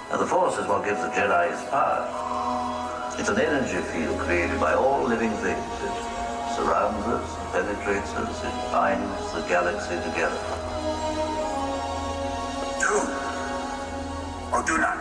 Now, the Force is what gives the Jedi its power. It's an energy field created by all living things. It surrounds us, penetrates us, it binds the galaxy together. Do or do not.